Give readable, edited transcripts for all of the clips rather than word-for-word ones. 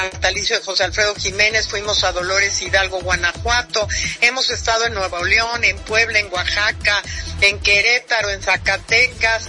natalicio de José Alfredo Jiménez, fuimos a Dolores Hidalgo, Guanajuato, hemos estado en Nuevo León, en Puebla, en Oaxaca, en Querétaro, en Zacatecas,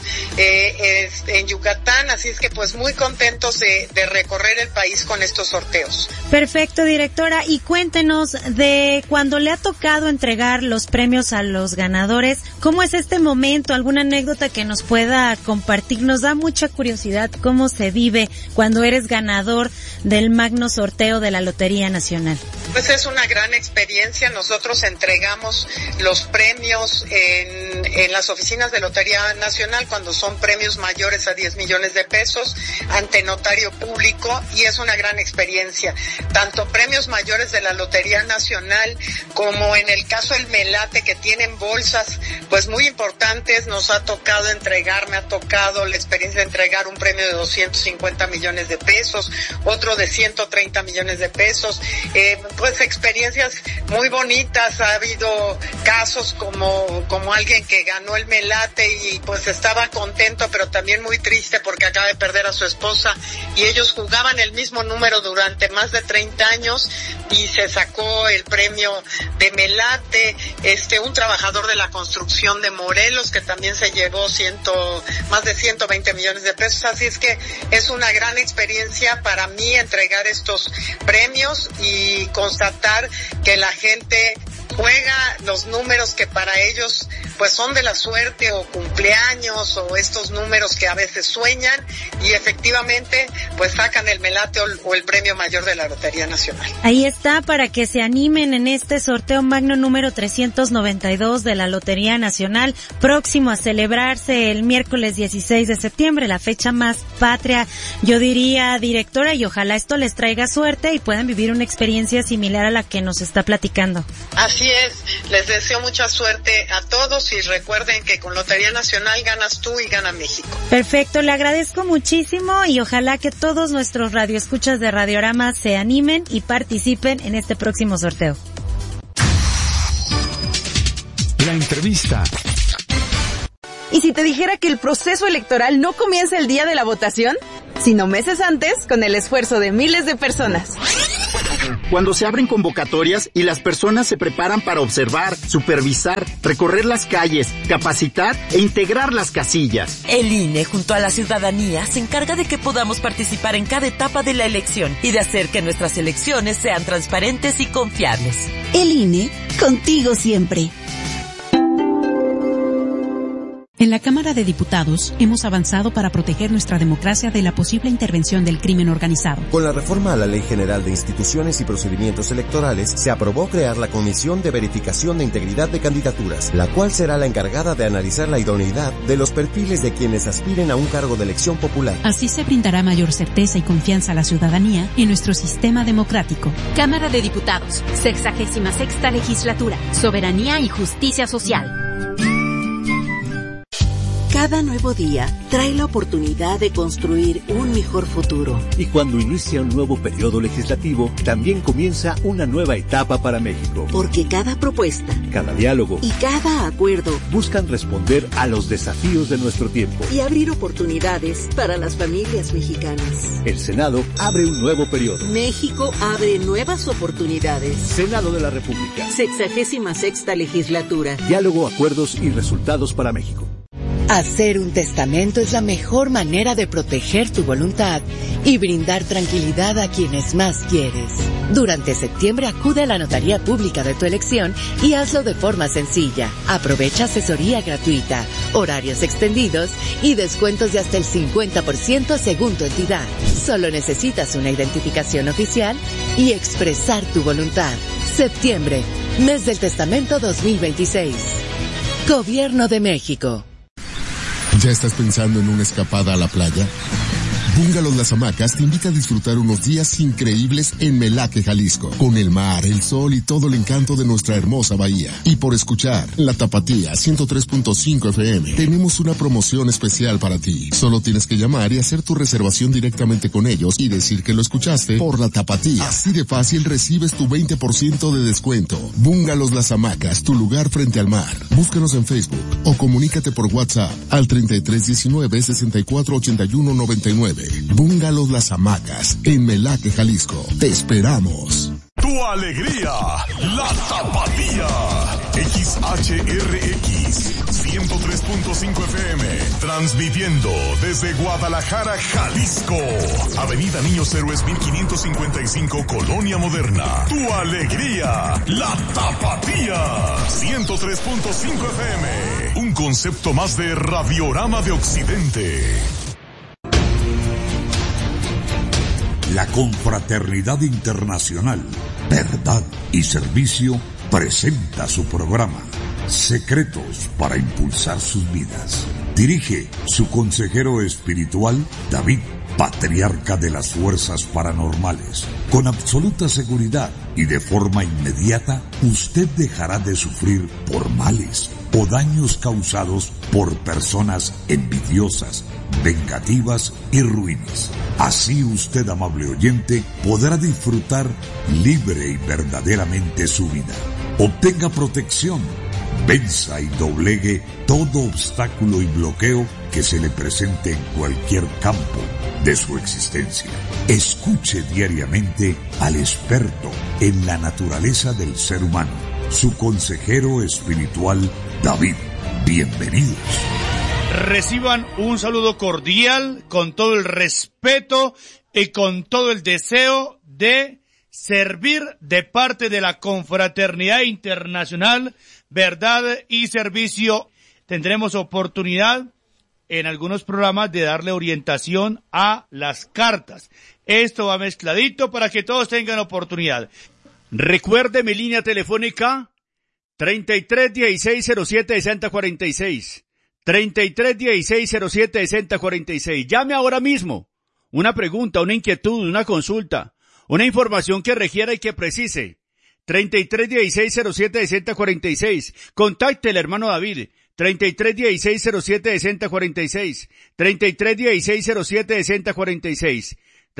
en Yucatán, así es que pues muy contentos de recorrer el país con estos sorteos. Perfecto, directora, y cuéntenos de cuando le ha tocado entregar los premios a los ganadores, ¿cómo es este momento? ¿Alguna anécdota que nos pueda compartir? Nos da mucha curiosidad cómo se vive cuando eres ganador del magno sorteo de la Lotería Nacional. Pues es una gran experiencia. Nosotros entregamos los premios en las oficinas de Lotería Nacional cuando son premios mayores a 10 millones de pesos ante notario público, y es una gran experiencia. Tanto premios mayores de la Lotería Nacional como en el caso del Melate, que tienen bolsas pues muy importantes, me ha tocado la experiencia de entregar un premio de 250 millones de pesos, otro de 130 millones de pesos, pues experiencias muy bonitas. Ha habido casos como alguien que ganó el Melate y pues estaba contento pero también muy triste porque acaba de perder a su esposa, y ellos jugaban el mismo número durante más de 30 años y se sacó el premio de Melate. Un trabajador de la construcción de Morelos que también se llevó más de 120 millones de pesos, así es que es una gran experiencia para mí entregar estos premios y constatar que la gente juega los números que para ellos pues son de la suerte, o cumpleaños, o estos números que a veces sueñan, y efectivamente pues sacan el Melate o el premio mayor de la Lotería Nacional. Ahí está, para que se animen en este sorteo magno número 392 de la Lotería Nacional, próximo a celebrarse el miércoles 16 de septiembre, la fecha más patria, yo diría, directora, y ojalá esto les traiga suerte y puedan vivir una experiencia similar a la que nos está platicando. Así es, les deseo mucha suerte a todos, y recuerden que con Lotería Nacional ganas tú y gana México. Perfecto, le agradezco muchísimo y ojalá que todos nuestros radioescuchas de Radiorama se animen y participen en este próximo sorteo. La entrevista. ¿Y si te dijera que el proceso electoral no comienza el día de la votación, sino meses antes, con el esfuerzo de miles de personas? Cuando se abren convocatorias y las personas se preparan para observar, supervisar, recorrer las calles, capacitar e integrar las casillas. El INE, junto a la ciudadanía, se encarga de que podamos participar en cada etapa de la elección y de hacer que nuestras elecciones sean transparentes y confiables. El INE, contigo siempre. En la Cámara de Diputados hemos avanzado para proteger nuestra democracia de la posible intervención del crimen organizado. Con la reforma a la Ley General de Instituciones y Procedimientos Electorales, se aprobó crear la Comisión de Verificación de Integridad de Candidaturas, la cual será la encargada de analizar la idoneidad de los perfiles de quienes aspiren a un cargo de elección popular. Así se brindará mayor certeza y confianza a la ciudadanía en nuestro sistema democrático. Cámara de Diputados, 66ª Legislatura, Soberanía y Justicia Social. Cada nuevo día trae la oportunidad de construir un mejor futuro. Y cuando inicia un nuevo periodo legislativo, también comienza una nueva etapa para México. Porque cada propuesta, cada diálogo y cada acuerdo buscan responder a los desafíos de nuestro tiempo y abrir oportunidades para las familias mexicanas. El Senado abre un nuevo periodo. México abre nuevas oportunidades. Senado de la República. 66ª Legislatura. Diálogo, acuerdos y resultados para México. Hacer un testamento es la mejor manera de proteger tu voluntad y brindar tranquilidad a quienes más quieres. Durante septiembre acude a la notaría pública de tu elección y hazlo de forma sencilla. Aprovecha asesoría gratuita, horarios extendidos y descuentos de hasta el 50% según tu entidad. Solo necesitas una identificación oficial y expresar tu voluntad. Septiembre, mes del testamento 2026. Gobierno de México. ¿Ya estás pensando en una escapada a la playa? Bungalows Las Hamacas te invita a disfrutar unos días increíbles en Melaque, Jalisco, con el mar, el sol y todo el encanto de nuestra hermosa bahía. Y por escuchar La Tapatía 103.5 FM, tenemos una promoción especial para ti. Solo tienes que llamar y hacer tu reservación directamente con ellos y decir que lo escuchaste por La Tapatía. Así de fácil recibes tu 20% de descuento. Bungalows Las Hamacas, tu lugar frente al mar. Búscanos en Facebook o comunícate por WhatsApp al 3319 648199. tarde. Bungalows Las Hamacas, en Melaque, Jalisco. Te esperamos. Tu alegría, la Tapatía. XHRX 103.5 FM, transmitiendo desde Guadalajara, Jalisco. Avenida Niños Héroes 1555, Colonia Moderna. Tu alegría, la Tapatía. 103.5 FM, un concepto más de Radiorama de Occidente. La Confraternidad Internacional, Verdad y Servicio presenta su programa Secretos para Impulsar Sus Vidas. Dirige su consejero espiritual, David, patriarca de las fuerzas paranormales. Con absoluta seguridad y de forma inmediata, usted dejará de sufrir por males o daños causados por personas envidiosas, vengativas y ruines. Así usted, amable oyente, podrá disfrutar libre y verdaderamente su vida. Obtenga protección, venza y doblegue todo obstáculo y bloqueo que se le presente en cualquier campo de su existencia. Escuche diariamente al experto en la naturaleza del ser humano, su consejero espiritual, David. Bienvenidos. Reciban un saludo cordial, con todo el respeto y con todo el deseo de servir de parte de la Confraternidad Internacional, Verdad y Servicio. Tendremos oportunidad en algunos programas de darle orientación a las cartas. Esto va mezcladito para que todos tengan oportunidad. Recuerde mi línea telefónica 3316076046. 3316076046. Llame ahora mismo. Una pregunta, una inquietud, una consulta, una información que requiera y que precise. 3316076046. Contacte al hermano David. 3316076046. 3316076046.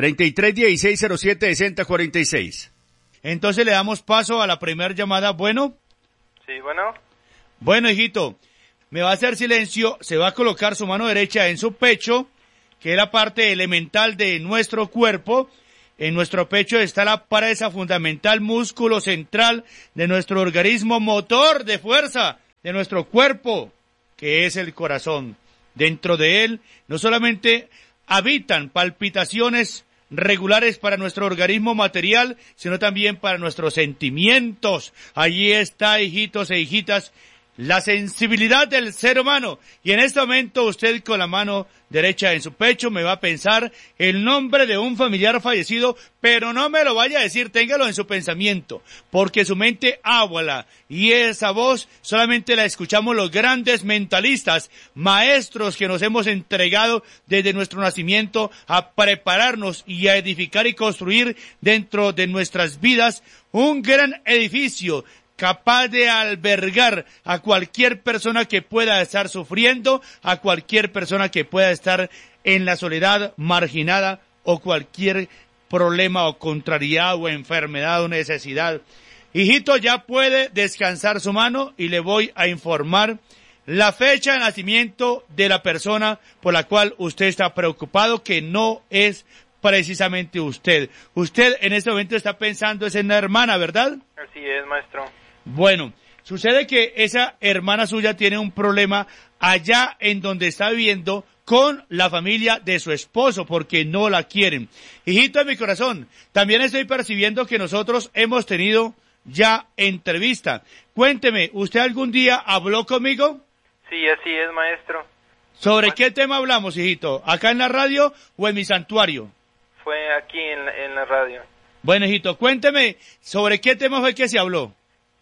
3316076046. Entonces le damos paso a la primera llamada. Bueno. Sí, bueno. Bueno, hijito. Me va a hacer silencio, se va a colocar su mano derecha en su pecho, que es la parte elemental de nuestro cuerpo. En nuestro pecho está la pared fundamental, músculo central de nuestro organismo, motor de fuerza de nuestro cuerpo, que es el corazón. Dentro de él no solamente habitan palpitaciones regulares para nuestro organismo material, sino también para nuestros sentimientos. Allí está, hijitos e hijitas, la sensibilidad del ser humano. Y en este momento usted, con la mano derecha en su pecho, me va a pensar el nombre de un familiar fallecido, pero no me lo vaya a decir, téngalo en su pensamiento, porque su mente habla, y esa voz solamente la escuchamos los grandes mentalistas, maestros que nos hemos entregado desde nuestro nacimiento a prepararnos y a edificar y construir dentro de nuestras vidas un gran edificio capaz de albergar a cualquier persona que pueda estar sufriendo, a cualquier persona que pueda estar en la soledad, marginada, o cualquier problema o contrariedad o enfermedad o necesidad. Hijito, ya puede descansar su mano y le voy a informar la fecha de nacimiento de la persona por la cual usted está preocupado, que no es precisamente usted. Usted en este momento está pensando es en una hermana, ¿verdad? Así es, maestro. Bueno, sucede que esa hermana suya tiene un problema allá en donde está viviendo con la familia de su esposo, porque no la quieren. Hijito de mi corazón, también estoy percibiendo que nosotros hemos tenido ya entrevista. Cuénteme, ¿usted algún día habló conmigo? Sí, así es, maestro. ¿Sobre qué tema hablamos, hijito? ¿Acá en la radio o en mi santuario? Fue aquí en la radio. Bueno, hijito, cuénteme, ¿sobre qué tema fue que se habló?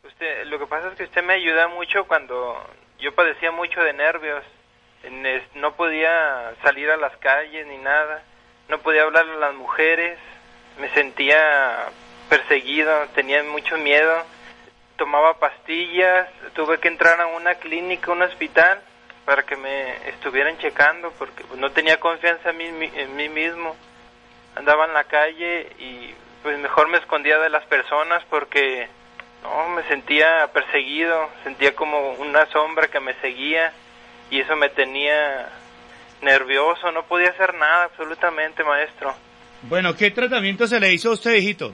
Lo que pasa es que usted me ayuda mucho cuando yo padecía mucho de nervios. No podía salir a las calles ni nada. No podía hablar a las mujeres. Me sentía perseguido, tenía mucho miedo. Tomaba pastillas. Tuve que entrar a una clínica, un hospital, para que me estuvieran checando, porque no tenía confianza en mí mismo. Andaba en la calle y pues mejor me escondía de las personas porque no, me sentía perseguido, sentía como una sombra que me seguía y eso me tenía nervioso, no podía hacer nada absolutamente, maestro. Bueno, ¿qué tratamiento se le hizo a usted, hijito?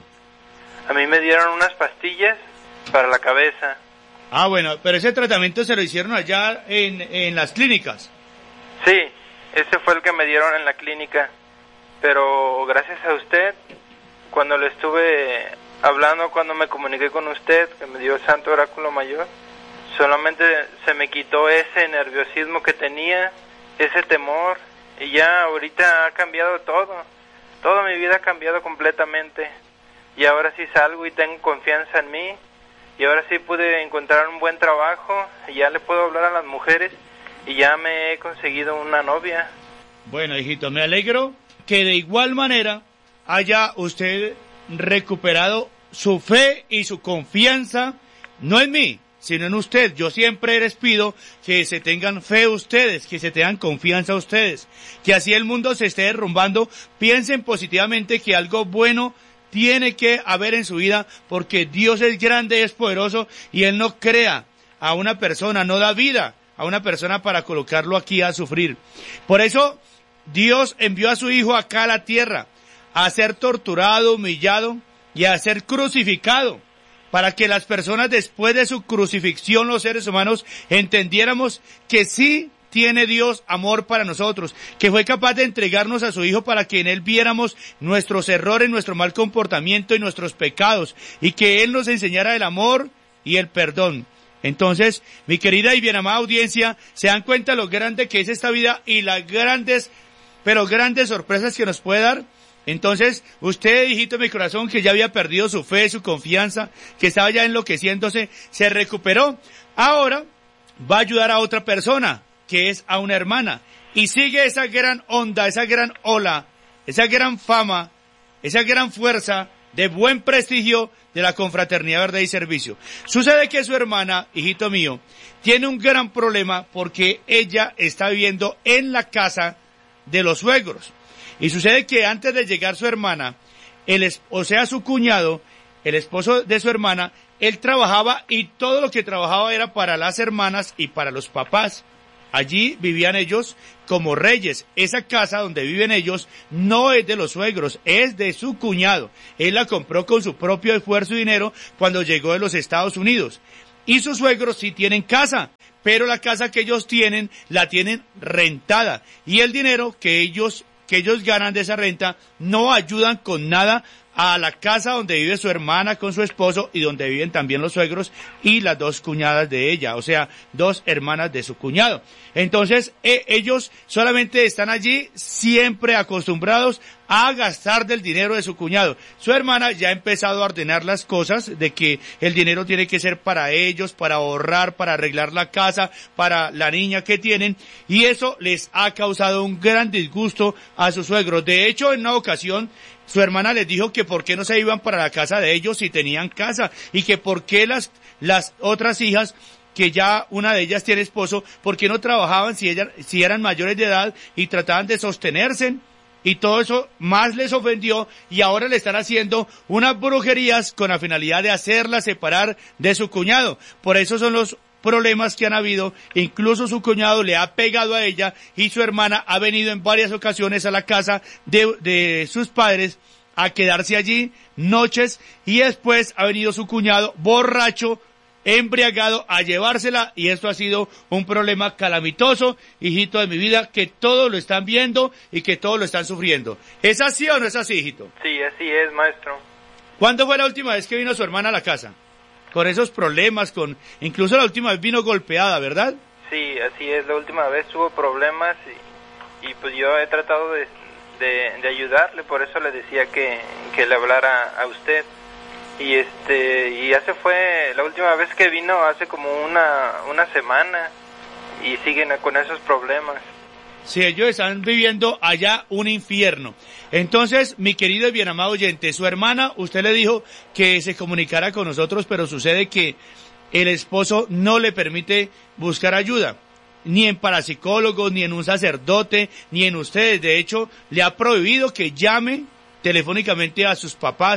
A mí me dieron unas pastillas para la cabeza. Ah, bueno, pero ese tratamiento se lo hicieron allá en las clínicas. Sí, ese fue el que me dieron en la clínica, pero gracias a usted, cuando le estuve hablando, cuando me comuniqué con usted, que me dio el Santo Oráculo Mayor, solamente se me quitó ese nerviosismo que tenía, ese temor, y ya ahorita ha cambiado todo. Toda mi vida ha cambiado completamente, y ahora sí salgo y tengo confianza en mí, y ahora sí pude encontrar un buen trabajo, y ya le puedo hablar a las mujeres, y ya me he conseguido una novia. Bueno, hijito, me alegro que de igual manera haya usted recuperado su fe y su confianza, no en mí, sino en usted. Yo siempre les pido que se tengan fe ustedes, que se tengan confianza ustedes, que así el mundo se esté derrumbando, piensen positivamente que algo bueno tiene que haber en su vida, porque Dios es grande y es poderoso, y Él no crea a una persona, no da vida a una persona para colocarlo aquí a sufrir. Por eso Dios envió a su Hijo acá a la tierra, a ser torturado, humillado y a ser crucificado, para que las personas después de su crucifixión, los seres humanos, entendiéramos que sí tiene Dios amor para nosotros, que fue capaz de entregarnos a su Hijo para que en Él viéramos nuestros errores, nuestro mal comportamiento y nuestros pecados, y que Él nos enseñara el amor y el perdón. Entonces, mi querida y bien amada audiencia, se dan cuenta lo grande que es esta vida y las grandes, pero grandes sorpresas que nos puede dar. Entonces, usted, hijito de mi corazón, que ya había perdido su fe, su confianza, que estaba ya enloqueciéndose, se recuperó. Ahora va a ayudar a otra persona, que es a una hermana, y sigue esa gran onda, esa gran ola, esa gran fama, esa gran fuerza de buen prestigio de la Confraternidad Verdad y Servicio. Sucede que su hermana, hijito mío, tiene un gran problema porque ella está viviendo en la casa de los suegros. Y sucede que antes de llegar su hermana, su cuñado, el esposo de su hermana, él trabajaba y todo lo que trabajaba era para las hermanas y para los papás. Allí vivían ellos como reyes. Esa casa donde viven ellos no es de los suegros, es de su cuñado. Él la compró con su propio esfuerzo y dinero cuando llegó de los Estados Unidos. Y sus suegros sí tienen casa, pero la casa que ellos tienen, la tienen rentada. Y el dinero que ellos ganan de esa renta no ayudan con nada a la casa donde vive su hermana con su esposo y donde viven también los suegros y las dos cuñadas de ella, o sea, dos hermanas de su cuñado. Entonces, ellos solamente están allí siempre acostumbrados a gastar del dinero de su cuñado. Su hermana ya ha empezado a ordenar las cosas de que el dinero tiene que ser para ellos, para ahorrar, para arreglar la casa, para la niña que tienen, y eso les ha causado un gran disgusto a sus suegros. De hecho, en una ocasión, su hermana les dijo que por qué no se iban para la casa de ellos si tenían casa, y que por qué las otras hijas, que ya una de ellas tiene esposo, por qué no trabajaban si eran mayores de edad y trataban de sostenerse. Y todo eso más les ofendió, y ahora le están haciendo unas brujerías con la finalidad de hacerla separar de su cuñado. Por eso son los problemas que han habido. Incluso su cuñado le ha pegado a ella, y su hermana ha venido en varias ocasiones a la casa de sus padres a quedarse allí noches, y después ha venido su cuñado borracho, embriagado, a llevársela, y esto ha sido un problema calamitoso, hijito de mi vida, que todos lo están viendo y que todos lo están sufriendo. ¿Es así o no es así, hijito? Sí, así es, maestro. ¿Cuándo fue la última vez que vino su hermana a la casa? Con esos problemas, incluso la última vez vino golpeada, ¿verdad? Sí, así es, la última vez tuvo problemas y pues yo he tratado de ayudarle, por eso le decía que le hablara a usted. Y ya se fue, la última vez que vino hace como una semana, y siguen con esos problemas. Sí, ellos están viviendo allá un infierno. Entonces, mi querido y bien amado oyente, su hermana, usted le dijo que se comunicara con nosotros, pero sucede que el esposo no le permite buscar ayuda, ni en parapsicólogos, ni en un sacerdote, ni en ustedes. De hecho, le ha prohibido que llame telefónicamente a sus papás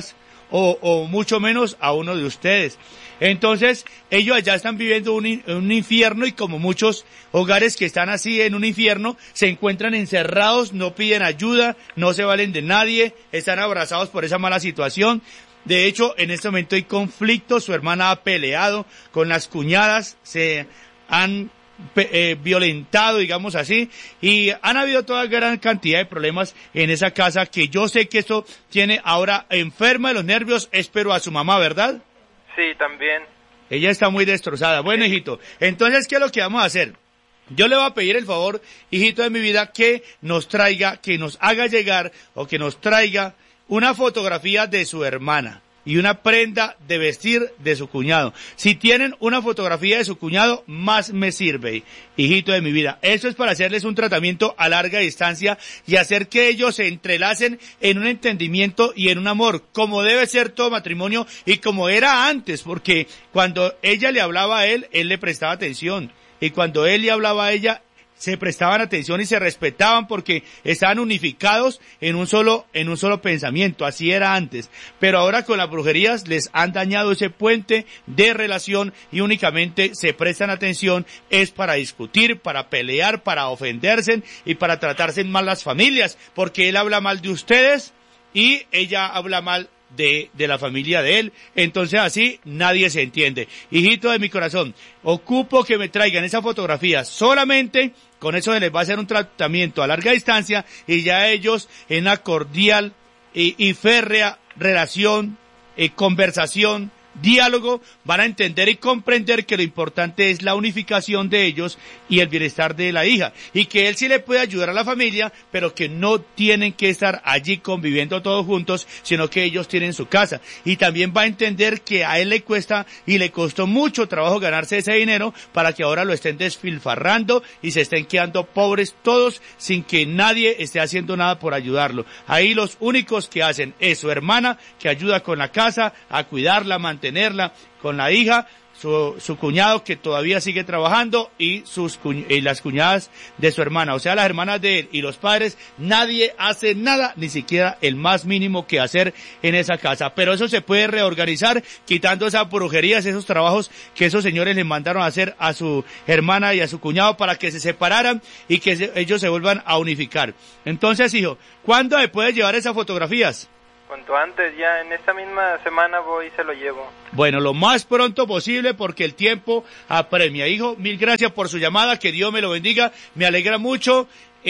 o mucho menos a uno de ustedes. Entonces, ellos allá están viviendo un infierno, y como muchos hogares que están así en un infierno, se encuentran encerrados, no piden ayuda, no se valen de nadie, están abrazados por esa mala situación. De hecho, en este momento hay conflictos, su hermana ha peleado con las cuñadas, se han violentado, digamos así, y han habido toda gran cantidad de problemas en esa casa, que yo sé que esto tiene ahora enferma de los nervios, espero a su mamá, ¿verdad? Sí, también. Ella está muy destrozada. Bueno, hijito, entonces, ¿qué es lo que vamos a hacer? Yo le voy a pedir el favor, hijito de mi vida, que nos traiga, que nos haga llegar, o que nos traiga una fotografía de su hermana y una prenda de vestir de su cuñado. Si tienen una fotografía de su cuñado, más me sirve, hijito de mi vida. Eso es para hacerles un tratamiento a larga distancia y hacer que ellos se entrelacen en un entendimiento y en un amor, como debe ser todo matrimonio y como era antes, porque cuando ella le hablaba a él le prestaba atención, y cuando él le hablaba a ella, se prestaban atención y se respetaban, porque estaban unificados en un solo pensamiento. Así era antes. Pero ahora con las brujerías les han dañado ese puente de relación y únicamente se prestan atención es para discutir, para pelear, para ofenderse y para tratarse mal las familias, porque él habla mal de ustedes y ella habla mal de la familia de él. Entonces así nadie se entiende. Hijito de mi corazón, ocupo que me traigan esa fotografía. Solamente con eso se les va a hacer un tratamiento a larga distancia, y ya ellos en una cordial y férrea relación, conversación, diálogo, van a entender y comprender que lo importante es la unificación de ellos y el bienestar de la hija, y que él sí le puede ayudar a la familia, pero que no tienen que estar allí conviviendo todos juntos, sino que ellos tienen su casa. Y también va a entender que a él le cuesta y le costó mucho trabajo ganarse ese dinero, para que ahora lo estén despilfarrando y se estén quedando pobres todos sin que nadie esté haciendo nada por ayudarlo. Ahí los únicos que hacen es su hermana, que ayuda con la casa, a cuidarla, mantenerla, con la hija, su cuñado que todavía sigue trabajando, y las cuñadas de su hermana, o sea, las hermanas de él y los padres. Nadie hace nada, ni siquiera el más mínimo que hacer en esa casa. Pero eso se puede reorganizar quitando esas brujerías, esos trabajos que esos señores le mandaron a hacer a su hermana y a su cuñado, para que se separaran y que ellos se vuelvan a unificar. Entonces, hijo, ¿cuándo me puedes llevar esas fotografías? Cuanto antes, ya en esta misma semana voy y se lo llevo. Bueno, lo más pronto posible, porque el tiempo apremia. Hijo, mil gracias por su llamada, que Dios me lo bendiga. Me alegra mucho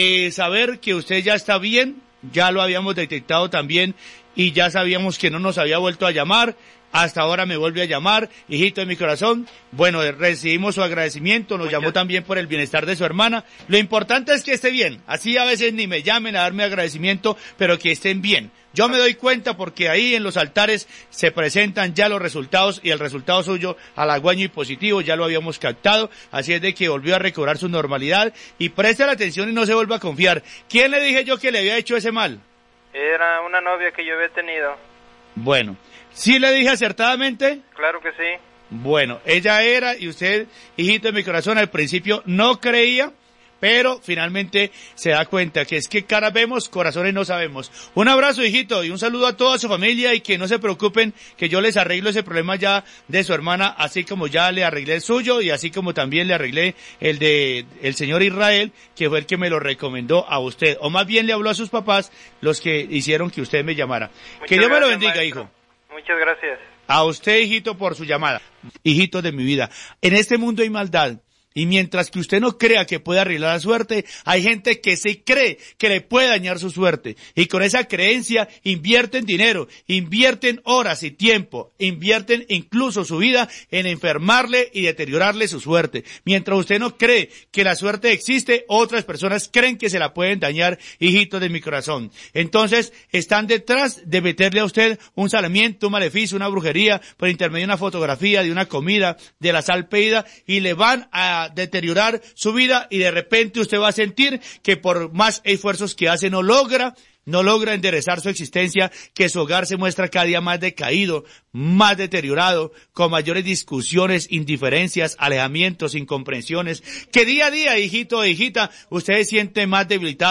saber que usted ya está bien, ya lo habíamos detectado también y ya sabíamos que no nos había vuelto a llamar. Hasta ahora me vuelve a llamar, hijito de mi corazón. Bueno, recibimos su agradecimiento, nos llamó también por el bienestar de su hermana. Lo importante es que esté bien, así a veces ni me llamen a darme agradecimiento, pero que estén bien. Yo me doy cuenta porque ahí en los altares se presentan ya los resultados, y el resultado suyo halagüeño y positivo ya lo habíamos captado, así es de que volvió a recobrar su normalidad, y preste la atención y no se vuelva a confiar. ¿Quién le dije yo que le había hecho ese mal? Era una novia que yo había tenido. Bueno, ¿sí le dije acertadamente? Claro que sí. Bueno, ella era, y usted, hijito de mi corazón, al principio no creía, pero finalmente se da cuenta que es que caras vemos, corazones no sabemos. Un abrazo, hijito, y un saludo a toda su familia, y que no se preocupen, que yo les arreglo ese problema ya de su hermana, así como ya le arreglé el suyo, y así como también le arreglé el de el señor Israel, que fue el que me lo recomendó a usted, o más bien le habló a sus papás, los que hicieron que usted me llamara. Que Dios me lo bendiga, maestro. Hijo. Muchas gracias. A usted, hijito, por su llamada. Hijitos de mi vida, en este mundo hay maldad. Y mientras que usted no crea que puede arreglar la suerte, hay gente que sí cree que le puede dañar su suerte. Y con esa creencia invierten dinero, invierten horas y tiempo, invierten incluso su vida en enfermarle y deteriorarle su suerte. Mientras usted no cree que la suerte existe, otras personas creen que se la pueden dañar, hijitos de mi corazón. Entonces, están detrás de meterle a usted un salamiento, un maleficio, una brujería, por intermedio de una fotografía, de una comida, de la sal pedida, y le van a deteriorar su vida, y de repente usted va a sentir que por más esfuerzos que hace no logra enderezar su existencia, que su hogar se muestra cada día más decaído, más deteriorado, con mayores discusiones, indiferencias, alejamientos, incomprensiones, que día a día, hijito o hijita, usted se siente más debilitado,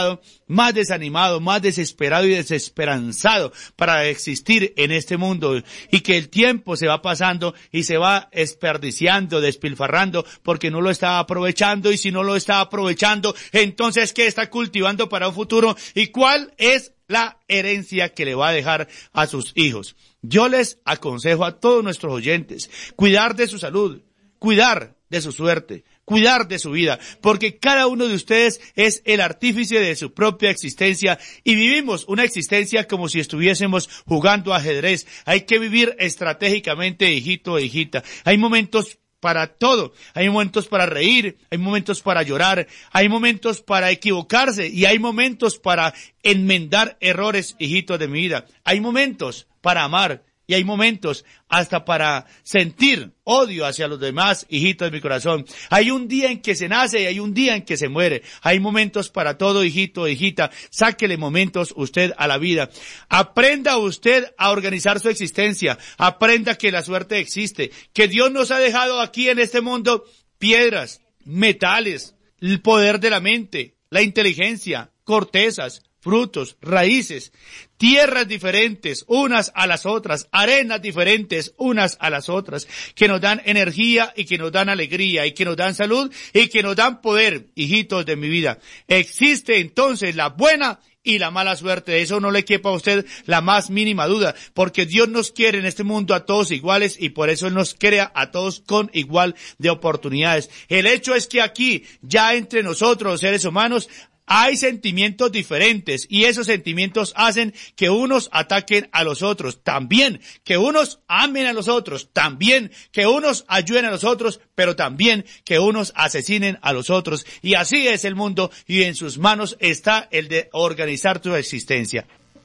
más desanimado, más desesperado y desesperanzado para existir en este mundo, y que el tiempo se va pasando y se va desperdiciando, despilfarrando, porque no lo está aprovechando, y si no lo está aprovechando, entonces ¿qué está cultivando para un futuro? ¿Y cuál es la herencia que le va a dejar a sus hijos? Yo les aconsejo a todos nuestros oyentes cuidar de su salud, cuidar de su suerte, cuidar de su vida, porque cada uno de ustedes es el artífice de su propia existencia, y vivimos una existencia como si estuviésemos jugando ajedrez. Hay que vivir estratégicamente, hijito e hijita. Hay momentos para todo, hay momentos para reír, hay momentos para llorar, hay momentos para equivocarse, y hay momentos para enmendar errores, hijitos de mi vida. Hay momentos para amar, y hay momentos hasta para sentir odio hacia los demás, hijitos de mi corazón. Hay un día en que se nace y hay un día en que se muere. Hay momentos para todo, hijito, hijita. Sáquele momentos usted a la vida. Aprenda usted a organizar su existencia. Aprenda que la suerte existe, que Dios nos ha dejado aquí en este mundo piedras, metales, el poder de la mente, la inteligencia, cortezas, frutos, raíces, tierras diferentes unas a las otras, arenas diferentes unas a las otras, que nos dan energía y que nos dan alegría y que nos dan salud y que nos dan poder, hijitos de mi vida. Existe entonces la buena y la mala suerte. De eso no le quepa a usted la más mínima duda, porque Dios nos quiere en este mundo a todos iguales, y por eso Él nos crea a todos con igual de oportunidades. El hecho es que aquí, ya entre nosotros los seres humanos, hay sentimientos diferentes, y esos sentimientos hacen que unos ataquen a los otros, también que unos amen a los otros, también que unos ayuden a los otros, pero también que unos asesinen a los otros. Y así es el mundo, y en sus manos está el de organizar tu existencia.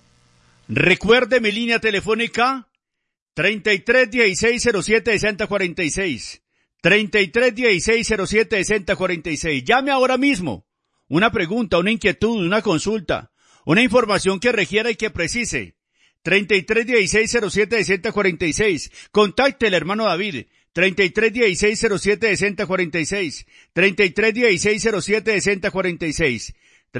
Recuerde mi línea telefónica 3316076046, 3316076046. Llame ahora mismo. Una pregunta, una inquietud, una consulta, una información que requiera y que precise. 3316076046. Contacte al hermano David. 3316076046. 3316076046.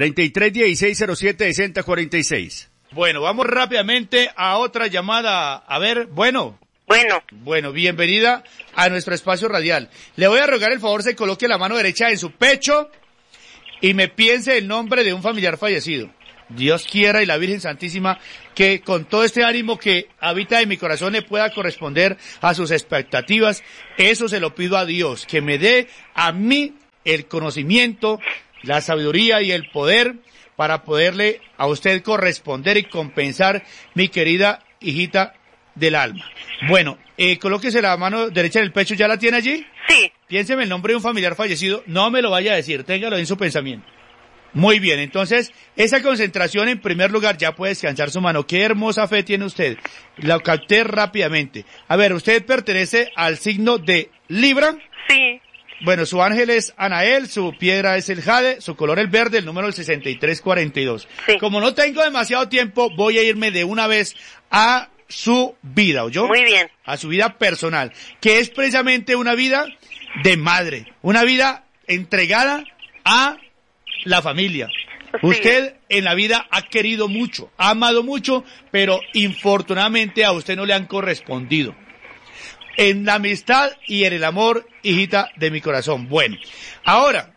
3316076046. Bueno, vamos rápidamente a otra llamada. A ver, Bueno, bienvenida a nuestro espacio radial. Le voy a rogar el favor se coloque la mano derecha en su pecho y me piense el nombre de un familiar fallecido. Dios quiera y la Virgen Santísima que con todo este ánimo que habita en mi corazón le pueda corresponder a sus expectativas. Eso se lo pido a Dios, que me dé a mí el conocimiento, la sabiduría y el poder para poderle a usted corresponder y compensar, mi querida hijita del alma. Bueno, colóquese la mano derecha en el pecho, ¿ya la tiene allí? Sí. Piénseme el nombre de un familiar fallecido, no me lo vaya a decir, téngalo en su pensamiento. Muy bien, entonces, esa concentración en primer lugar, ya puede descansar su mano. Qué hermosa fe tiene usted, la capté rápidamente. A ver, ¿usted pertenece al signo de Libra? Sí. Bueno, su ángel es Anael, su piedra es el jade, su color el verde, el número el 6342. Sí. Como no tengo demasiado tiempo, voy a irme de una vez a su vida, ¿oyó? Muy bien. A su vida personal, que es precisamente una vida de madre, una vida entregada a la familia. Sí. Usted en la vida ha querido mucho, ha amado mucho, pero infortunadamente a usted no le han correspondido. En la amistad y en el amor, hijita de mi corazón. Bueno, ahora,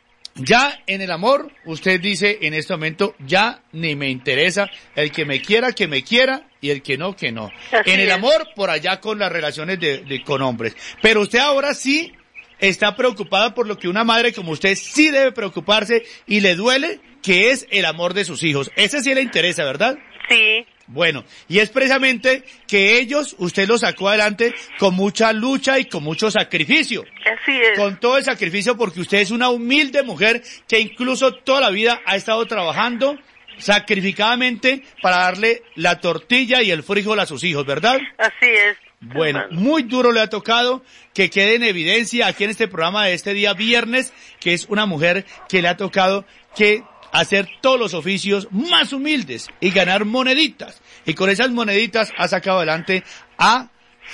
ya en el amor, usted dice en este momento, ya ni me interesa, el que me quiera, y el que no, que no. Así en el es. amor, por allá con las relaciones con hombres. Pero usted ahora sí está preocupada por lo que una madre como usted sí debe preocuparse y le duele, que es el amor de sus hijos. Ese sí le interesa, ¿verdad? Sí. Bueno, y es precisamente que ellos, usted los sacó adelante con mucha lucha y con mucho sacrificio. Así es. Con todo el sacrificio, porque usted es una humilde mujer que incluso toda la vida ha estado trabajando sacrificadamente para darle la tortilla y el frijol a sus hijos, ¿verdad? Así es. Bueno, muy duro le ha tocado, que quede en evidencia aquí en este programa de este día viernes, que es una mujer que le ha tocado que hacer todos los oficios más humildes y ganar moneditas. Y con esas moneditas ha sacado adelante a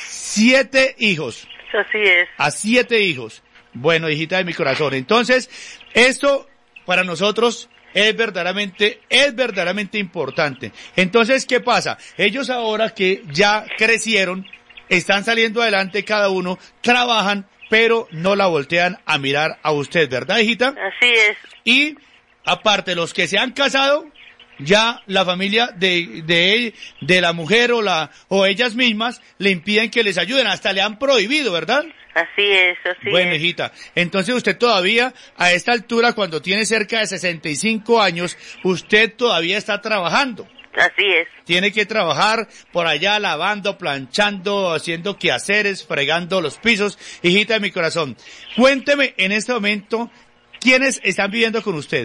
7 hijos. Así es. A 7 hijos. Bueno, hijita de mi corazón. Entonces, esto para nosotros es verdaderamente importante. Entonces, ¿qué pasa? Ellos ahora que ya crecieron, están saliendo adelante cada uno, trabajan, pero no la voltean a mirar a usted, ¿verdad, hijita? Así es. Y aparte, los que se han casado, ya la familia de la mujer o ellas mismas le impiden que les ayuden, hasta le han prohibido, ¿verdad? Así es. Bueno, hijita, entonces usted todavía, a esta altura, cuando tiene cerca de 65 años, usted todavía está trabajando. Así es. Tiene que trabajar por allá lavando, planchando, haciendo quehaceres, fregando los pisos. Hijita de mi corazón, cuénteme en este momento, ¿quiénes están viviendo con usted?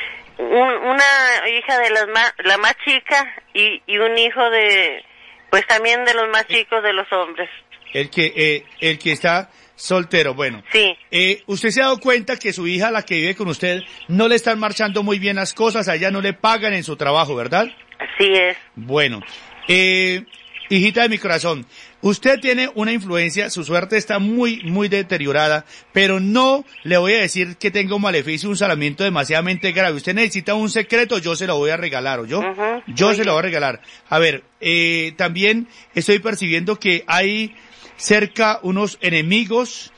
Una hija de la más chica y un hijo pues también de los más chicos de los hombres. El que está soltero, bueno. Sí. ¿Usted se ha dado cuenta que su hija, la que vive con usted, no le están marchando muy bien las cosas, a ella no le pagan en su trabajo, ¿verdad? Así es. Bueno, hijita de mi corazón, usted tiene una influencia, su suerte está muy, muy deteriorada, pero no le voy a decir que tenga un maleficio, un salamiento demasiadamente grave. Usted necesita un secreto, yo se lo voy a regalar, ¿oyó? Yo se lo voy a regalar. A ver, también estoy percibiendo que hay cerca unos enemigos.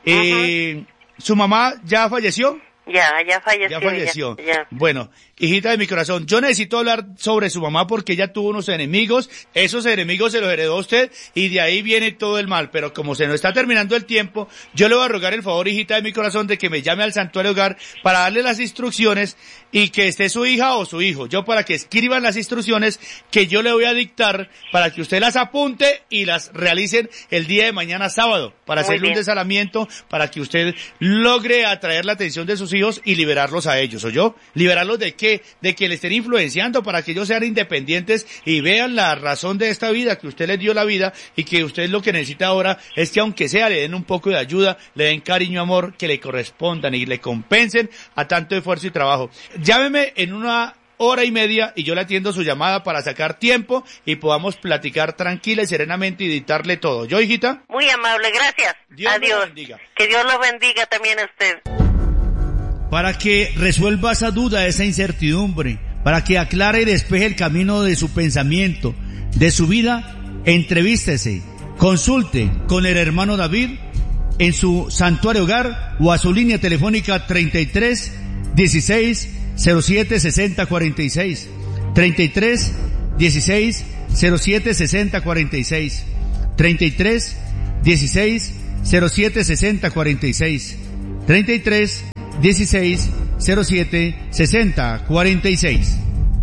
¿Su mamá ya falleció? Ya falleció. Ya. Bueno, hijita de mi corazón, yo necesito hablar sobre su mamá porque ella tuvo unos enemigos, esos enemigos se los heredó a usted y de ahí viene todo el mal, pero como se nos está terminando el tiempo, yo le voy a rogar el favor, hijita de mi corazón, de que me llame al santuario hogar para darle las instrucciones y que esté su hija o su hijo, yo para que escriban las instrucciones que yo le voy a dictar para que usted las apunte y las realicen el día de mañana sábado, para hacerle un desalamiento, para que usted logre atraer la atención de sus hijos y liberarlos a ellos, ¿oyó? ¿Liberarlos de qué? De que le estén influenciando para que ellos sean independientes y vean la razón de esta vida, que usted les dio la vida y que usted lo que necesita ahora es que aunque sea le den un poco de ayuda, le den cariño, amor, que le correspondan y le compensen a tanto esfuerzo y trabajo. Llámeme en 1 hora y media y yo le atiendo su llamada para sacar tiempo y podamos platicar tranquila y serenamente y dictarle todo. ¿Yo, hijita? Muy amable, gracias. Adiós. Que Dios lo bendiga también a usted. Para que resuelva esa duda, esa incertidumbre, para que aclare y despeje el camino de su pensamiento, de su vida, entrevístese, consulte con el hermano David en su santuario hogar o a su línea telefónica 33 16 07 60 46, 33 16 07 60 46, 33 16 07 60 46, 33 16 07 60 46.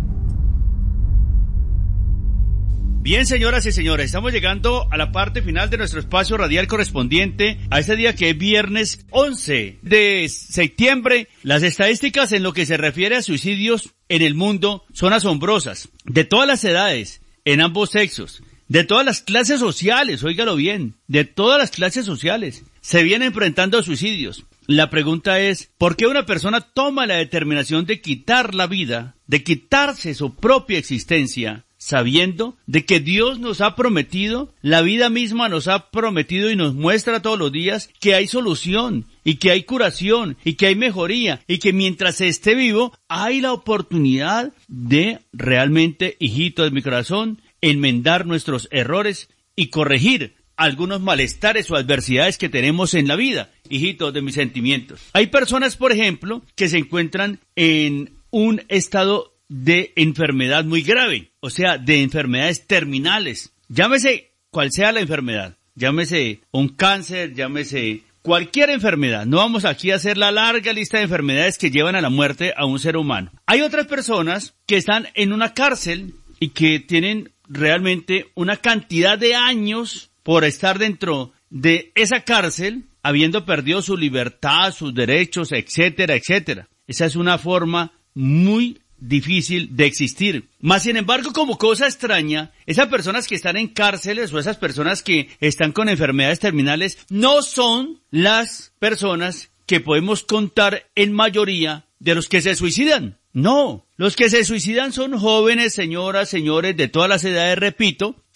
Bien, señoras y señores, estamos llegando a la parte final de nuestro espacio radial correspondiente a este día que es viernes 11 de septiembre. Las estadísticas en lo que se refiere a suicidios en el mundo son asombrosas. De todas las edades, en ambos sexos, de todas las clases sociales, óigalo bien, de todas las clases sociales, se vienen enfrentando a suicidios. La pregunta es, ¿por qué una persona toma la determinación de quitar la vida, de quitarse su propia existencia, sabiendo de que Dios nos ha prometido, la vida misma nos ha prometido y nos muestra todos los días que hay solución y que hay curación y que hay mejoría y que mientras se esté vivo hay la oportunidad de realmente, hijito de mi corazón, enmendar nuestros errores y corregir algunos malestares o adversidades que tenemos en la vida, hijitos de mis sentimientos. Hay personas, por ejemplo, que se encuentran en un estado de enfermedad muy grave, o sea, de enfermedades terminales. Llámese cual sea la enfermedad, llámese un cáncer, llámese cualquier enfermedad. No vamos aquí a hacer la larga lista de enfermedades que llevan a la muerte a un ser humano. Hay otras personas que están en una cárcel y que tienen realmente una cantidad de años por estar dentro de esa cárcel, habiendo perdido su libertad, sus derechos, etcétera, etcétera. Esa es una forma muy difícil de existir. Mas, sin embargo, como cosa extraña, esas personas que están en cárceles o esas personas que están con enfermedades terminales no son las personas que podemos contar en mayoría de los que se suicidan. No, los que se suicidan son jóvenes, señoras, señores, de todas las edades, repito,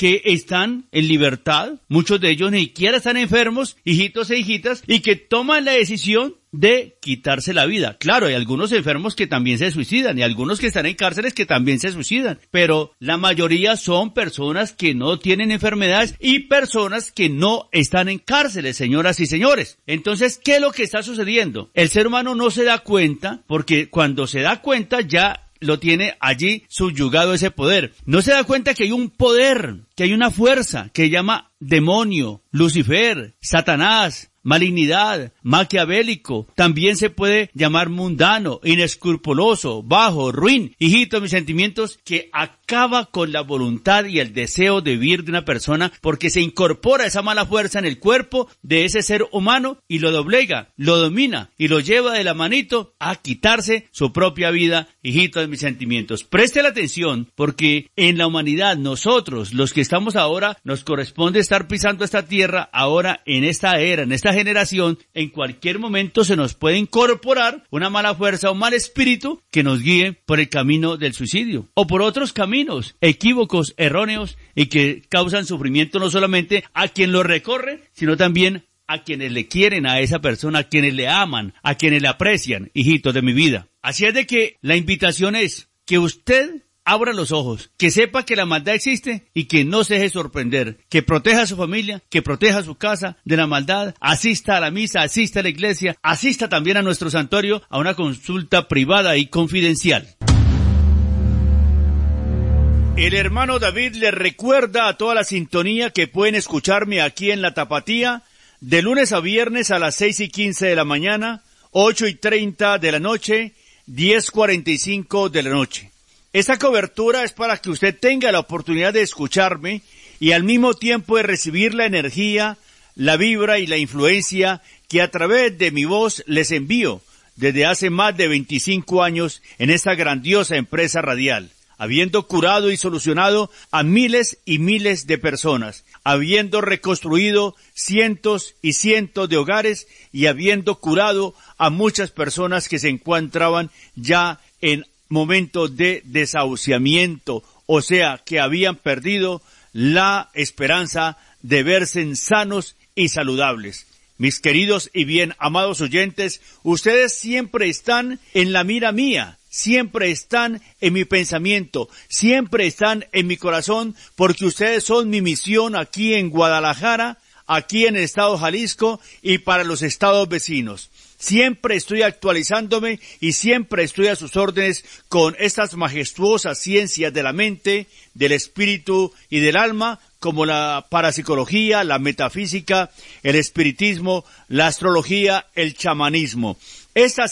que están en libertad, muchos de ellos ni siquiera están enfermos, hijitos e hijitas, y que toman la decisión de quitarse la vida. Claro, hay algunos enfermos que también se suicidan y algunos que están en cárceles que también se suicidan, pero la mayoría son personas que no tienen enfermedades y personas que no están en cárceles, señoras y señores. Entonces, ¿qué es lo que está sucediendo? El ser humano no se da cuenta, porque cuando se da cuenta ya lo tiene allí subyugado ese poder. No se da cuenta que hay un poder, que hay una fuerza que se llama demonio, Lucifer, Satanás, malignidad, maquiavélico, también se puede llamar mundano, inescrupuloso, bajo, ruin, hijito de mis sentimientos, que acaba con la voluntad y el deseo de vivir de una persona porque se incorpora esa mala fuerza en el cuerpo de ese ser humano y lo doblega, lo domina y lo lleva de la manito a quitarse su propia vida, hijito de mis sentimientos. Preste la atención porque en la humanidad nosotros, los que estamos ahora, nos corresponde estar pisando esta tierra ahora en esta era, en esta generación. En cualquier momento se nos puede incorporar una mala fuerza o un mal espíritu que nos guíe por el camino del suicidio o por otros caminos equívocos, erróneos y que causan sufrimiento no solamente a quien lo recorre, sino también a quienes le quieren a esa persona, a quienes le aman, a quienes le aprecian, hijitos de mi vida. Así es de que la invitación es que usted abra los ojos, que sepa que la maldad existe y que no se deje sorprender, que proteja a su familia, que proteja a su casa de la maldad, asista a la misa, asista a la iglesia, asista también a nuestro santuario a una consulta privada y confidencial. El hermano David le recuerda a toda la sintonía que pueden escucharme aquí en La Tapatía de lunes a viernes a las 6:15 de la mañana, 8:30 de la noche, 10:45 de la noche. Esta cobertura es para que usted tenga la oportunidad de escucharme y al mismo tiempo de recibir la energía, la vibra y la influencia que a través de mi voz les envío desde hace más de 25 años en esta grandiosa empresa radial, habiendo curado y solucionado a miles y miles de personas, habiendo reconstruido cientos y cientos de hogares y habiendo curado a muchas personas que se encontraban ya en momento de desahuciamiento, o sea, que habían perdido la esperanza de verse sanos y saludables. Mis queridos y bien amados oyentes, ustedes siempre están en la mira mía, siempre están en mi pensamiento, siempre están en mi corazón, porque ustedes son mi misión aquí en Guadalajara, aquí en el estado de Jalisco y para los estados vecinos. Siempre estoy actualizándome y siempre estoy a sus órdenes con estas majestuosas ciencias de la mente, del espíritu y del alma, como la parapsicología, la metafísica, el espiritismo, la astrología, el chamanismo. Estas